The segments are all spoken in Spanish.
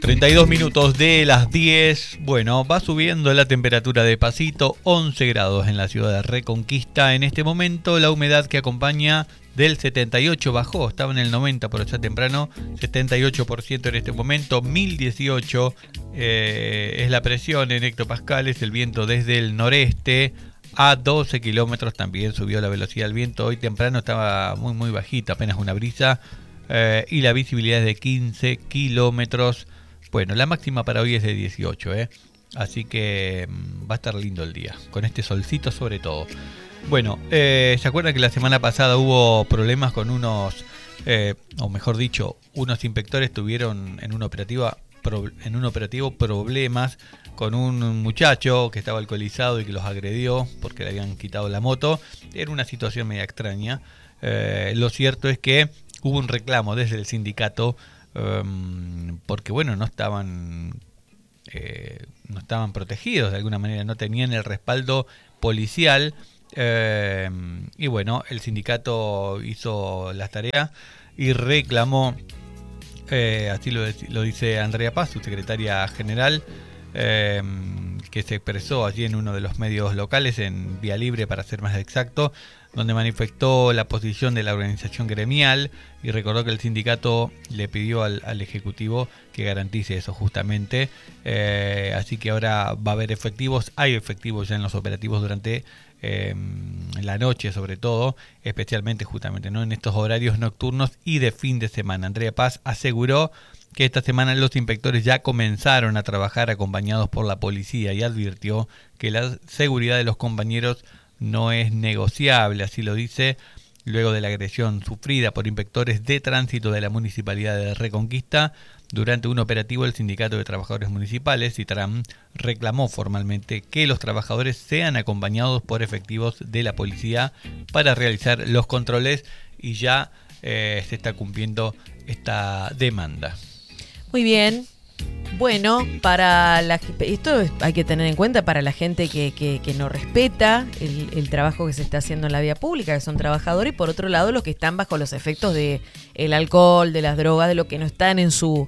32 minutos de las 10. Bueno, va subiendo la temperatura de pasito, 11 grados en la ciudad de Reconquista. En este momento la humedad que acompaña del 78 bajó, estaba en el 90 por allá temprano, 78% en este momento, 1018 es la presión en hectopascales, el viento desde el noreste a 12 kilómetros, también subió la velocidad del viento, hoy temprano estaba muy bajita, apenas una brisa, y la visibilidad es de 15 kilómetros. Bueno, la máxima para hoy es de 18, así que va a estar lindo el día, con este solcito sobre todo. Bueno, ¿se acuerdan que la semana pasada hubo problemas con unos, o mejor dicho, unos inspectores tuvieron en un operativo problemas con un muchacho que estaba alcoholizado y que los agredió porque le habían quitado la moto? Era una situación media extraña. Lo cierto es que hubo un reclamo desde el sindicato porque bueno, no estaban protegidos de alguna manera, no tenían el respaldo policial, y bueno, el sindicato hizo las tareas y reclamó, así lo dice Andrea Paz, su secretaria general, que se expresó allí en uno de los medios locales, en Vía Libre para ser más exacto, donde manifestó la posición de la organización gremial y recordó que el sindicato le pidió al Ejecutivo que garantice eso justamente. Así que ahora va a haber efectivos, hay efectivos ya en los operativos durante la noche sobre todo, especialmente justamente, ¿no?, en estos horarios nocturnos y de fin de semana. Andrea Paz aseguró que esta semana los inspectores ya comenzaron a trabajar acompañados por la policía y advirtió que la seguridad de los compañeros no es negociable, así lo dice, luego de la agresión sufrida por inspectores de tránsito de la Municipalidad de Reconquista. Durante un operativo, el Sindicato de Trabajadores Municipales, CITRAM, reclamó formalmente que los trabajadores sean acompañados por efectivos de la policía para realizar los controles y ya se está cumpliendo esta demanda. Muy bien. Bueno, esto hay que tener en cuenta para la gente que no respeta el trabajo que se está haciendo en la vía pública, que son trabajadores, y por otro lado los que están bajo los efectos del alcohol, de las drogas, de lo que no están en sus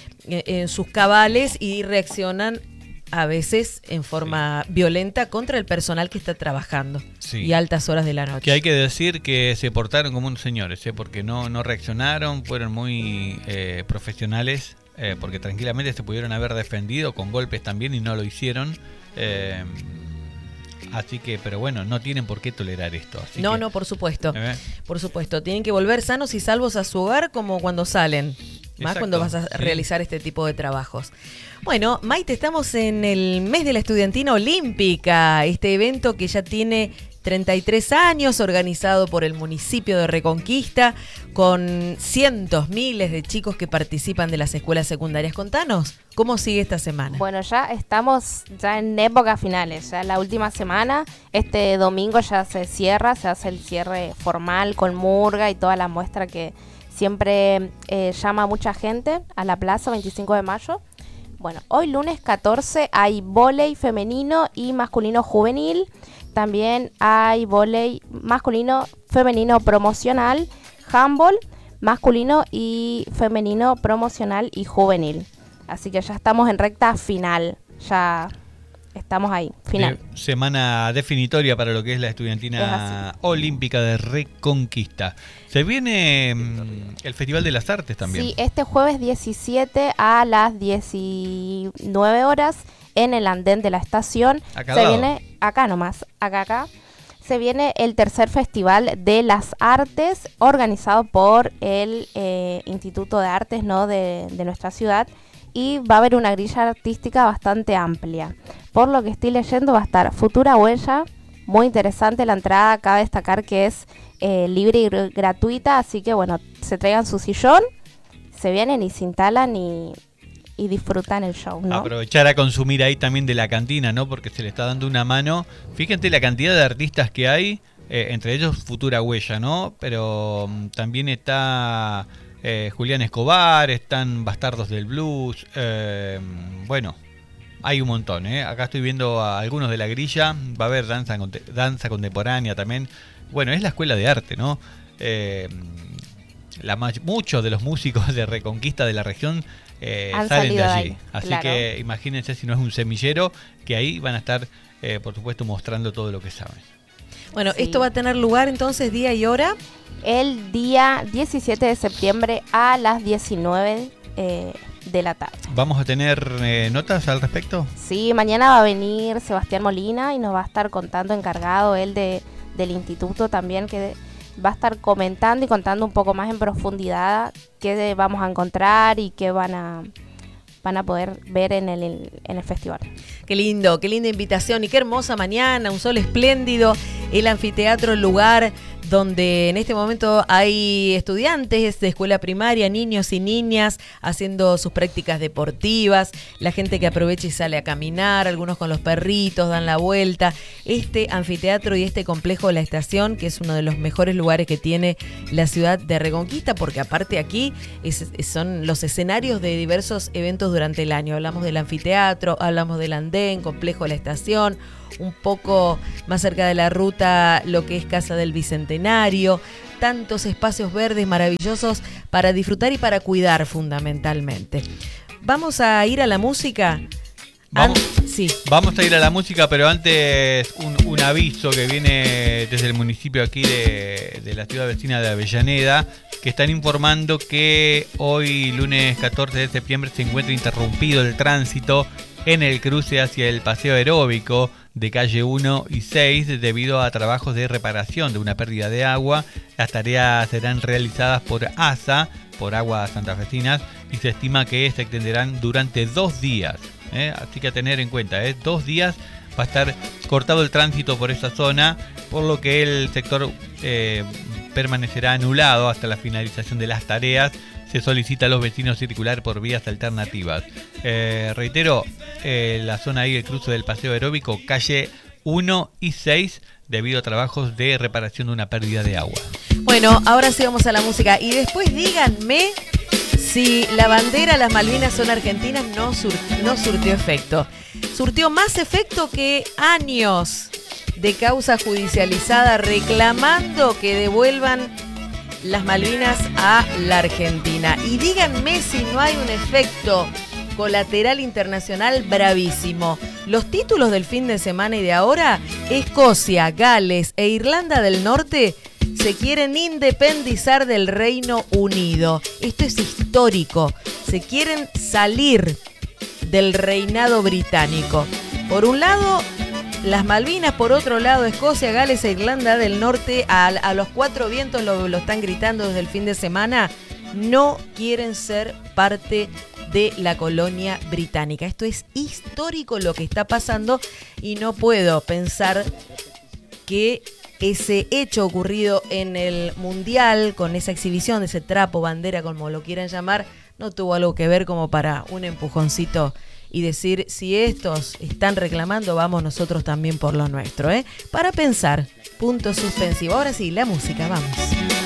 cabales y reaccionan a veces en forma violenta contra el personal que está trabajando, y altas horas de la noche. Que hay que decir que se portaron como unos señores, porque no reaccionaron, fueron muy profesionales. Porque tranquilamente se pudieron haber defendido con golpes también y no lo hicieron, así que, pero bueno, no tienen por qué tolerar esto. No, por supuesto, tienen que volver sanos y salvos a su hogar como cuando salen, más exacto, cuando vas a realizar este tipo de trabajos. Bueno, Maite, estamos en el mes de la estudiantina olímpica, este evento que ya tiene 33 años, organizado por el municipio de Reconquista, con cientos, miles de chicos que participan de las escuelas secundarias. Contanos, ¿cómo sigue esta semana? Bueno, ya estamos en épocas finales, ya la última semana. Este domingo ya se cierra, se hace el cierre formal con murga y toda la muestra que siempre llama a mucha gente a la plaza 25 de mayo. Bueno, hoy lunes 14 hay vóley femenino y masculino juvenil. También hay vóley masculino, femenino promocional, handball masculino y femenino promocional y juvenil. Así que ya estamos en recta final, ya estamos ahí, final. Semana definitoria para lo que es la estudiantina olímpica de Reconquista. Se viene el Festival de las Artes también. Sí, este jueves 17 a las 19 horas en el andén de la estación. Viene acá nomás, acá. Se viene el tercer Festival de las Artes organizado por el Instituto de Artes, ¿no?, de nuestra ciudad, y va a haber una grilla artística bastante amplia. Por lo que estoy leyendo va a estar Futura Huella, muy interesante la entrada, cabe destacar que es libre y gratuita, así que bueno, se traigan su sillón, se vienen y se instalan y disfrutan el show, ¿no? Aprovechar a consumir ahí también de la cantina, ¿no? Porque se le está dando una mano. Fíjense la cantidad de artistas que hay, entre ellos Futura Huella, ¿no? Pero también está Julián Escobar, están Bastardos del Blues, bueno, hay un montón, Acá estoy viendo a algunos de la grilla, va a haber danza contemporánea también. Bueno, es la escuela de arte, ¿no? Muchos de los músicos de Reconquista de la región salen de allí. Así claro. que imagínense si no es un semillero, que ahí van a estar, por supuesto, mostrando todo lo que saben. Bueno, Sí. esto va a tener lugar entonces día y hora. El día 17 de septiembre a las 19 de la tarde. ¿Vamos a tener notas al respecto? Sí, mañana va a venir Sebastián Molina y nos va a estar contando, encargado él del instituto también, que va a estar comentando y contando un poco más en profundidad qué vamos a encontrar y qué van a poder ver en el festival. Qué lindo, qué linda invitación y qué hermosa mañana, un sol espléndido, el anfiteatro, el lugar donde en este momento hay estudiantes de escuela primaria, niños y niñas haciendo sus prácticas deportivas, la gente que aprovecha y sale a caminar, algunos con los perritos, dan la vuelta. Este anfiteatro y este complejo de la estación, que es uno de los mejores lugares que tiene la ciudad de Reconquista, porque aparte aquí son los escenarios de diversos eventos durante el año. Hablamos del anfiteatro, hablamos del andén, complejo de la estación, un poco más cerca de la ruta lo que es Casa del Bicentenario, tantos espacios verdes maravillosos para disfrutar y para cuidar fundamentalmente. Vamos a ir a la música. Sí. Vamos a ir a la música, pero antes un aviso que viene desde el municipio aquí de la ciudad vecina de Avellaneda, que están informando que hoy, lunes 14 de septiembre, se encuentra interrumpido el tránsito en el cruce hacia el paseo aeróbico de calle 1 y 6 debido a trabajos de reparación de una pérdida de agua. Las tareas serán realizadas por ASA, por Aguas Santafesinas, y se estima que se extenderán durante 2 días. Así que a tener en cuenta, 2 días va a estar cortado el tránsito por esa zona, por lo que el sector permanecerá anulado hasta la finalización de las tareas. Se solicita a los vecinos circular por vías alternativas. Reitero, la zona ahí, el cruce del paseo aeróbico, calle 1 y 6, debido a trabajos de reparación de una pérdida de agua. Bueno, ahora sí vamos a la música. Y después díganme si la bandera, las Malvinas son argentinas, no surtió efecto. Surtió más efecto que años de causa judicializada reclamando que devuelvan las Malvinas a la Argentina. Y díganme si no hay un efecto colateral internacional bravísimo. Los títulos del fin de semana y de ahora: Escocia, Gales e Irlanda del Norte se quieren independizar del Reino Unido. Esto es histórico. Se quieren salir del reinado británico. Por un lado, las Malvinas, por otro lado, Escocia, Gales e Irlanda del Norte, a los 4 vientos lo están gritando desde el fin de semana, no quieren ser parte de la colonia británica. Esto es histórico lo que está pasando y no puedo pensar que ese hecho ocurrido en el Mundial, con esa exhibición de ese trapo, bandera, como lo quieran llamar, no tuvo algo que ver como para un empujoncito y decir, si estos están reclamando, vamos nosotros también por lo nuestro, Para pensar, punto suspensivo. Ahora sí, la música, vamos.